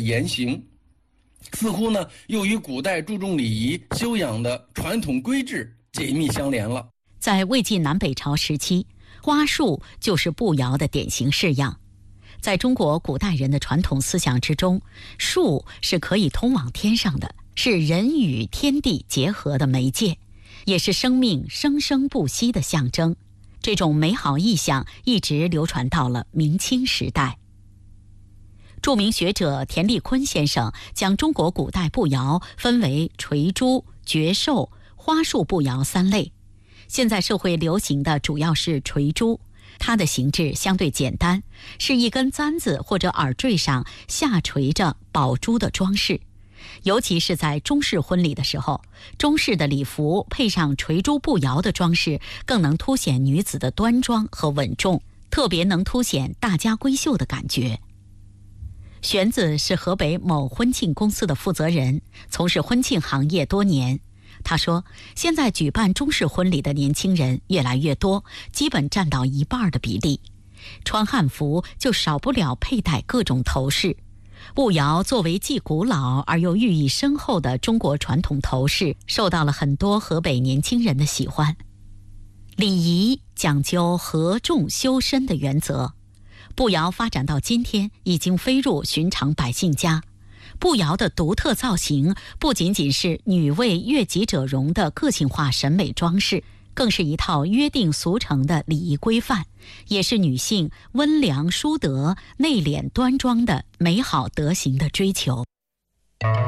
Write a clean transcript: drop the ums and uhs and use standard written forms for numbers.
言行，似乎呢又与古代注重礼仪修养的传统规制紧密相连了。 在魏晋南北朝时期，花束就是步摇的典型式样。在中国古代人的传统思想之中，树是可以通往天上的，是人与天地结合的媒介，也是生命生生不息的象征。这种美好意象一直流传到了明清时代。著名学者田立坤先生将中国古代步摇分为垂珠、绝寿、花束步摇三类。现在社会流行的主要是垂珠，它的形制相对简单，是一根簪子或者耳坠上下垂着宝珠的装饰。尤其是在中式婚礼的时候，中式的礼服配上垂珠步摇的装饰，更能凸显女子的端庄和稳重，特别能凸显大家闺秀的感觉。玄子是河北某婚庆公司的负责人，从事婚庆行业多年。他说，现在举办中式婚礼的年轻人越来越多，基本占到一半的比例。穿汉服就少不了佩戴各种头饰。步摇作为既古老而又寓意深厚的中国传统头饰，受到了很多河北年轻人的喜欢。礼仪讲究合众修身的原则，步摇发展到今天已经飞入寻常百姓家。步摇的独特造型不仅仅是女为悦己者容的个性化审美装饰，更是一套约定俗成的礼仪规范，也是女性温良淑德、内敛端庄的美好德行的追求。